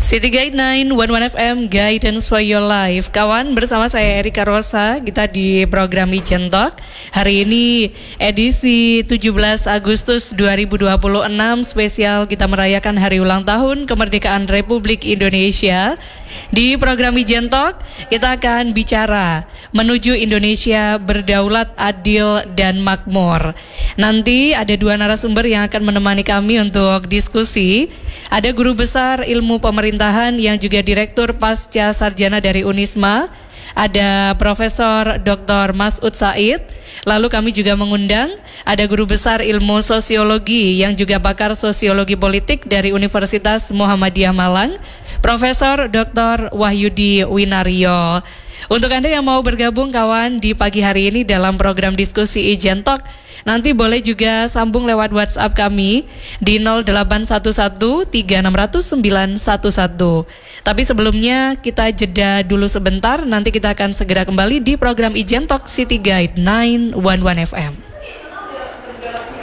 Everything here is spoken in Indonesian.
City Guide 911 FM, Guidance for Your Life. Kawan, bersama saya Erika Rosa, kita di program Ijen Talk. Hari ini edisi 17 Agustus 2026, spesial kita merayakan hari ulang tahun kemerdekaan Republik Indonesia. Di program Ijen Talk, kita akan bicara menuju Indonesia berdaulat, adil, dan makmur. Nanti ada dua narasumber yang akan menemani kami untuk diskusi. Ada Guru Besar Ilmu Pemerintahan yang juga Direktur Pasca Sarjana dari Unisma, ada Profesor Dr. Masud Said. Lalu kami juga mengundang ada Guru Besar Ilmu Sosiologi yang juga pakar Sosiologi Politik dari Universitas Muhammadiyah Malang, Profesor Dr. Wahyudi Winario. Untuk Anda yang mau bergabung kawan di pagi hari ini dalam program diskusi Ijen Talk, nanti boleh juga sambung lewat WhatsApp kami di 0811-3600-911. Tapi sebelumnya kita jeda dulu sebentar, nanti kita akan segera kembali di program Ijen Talk City Guide 911 FM.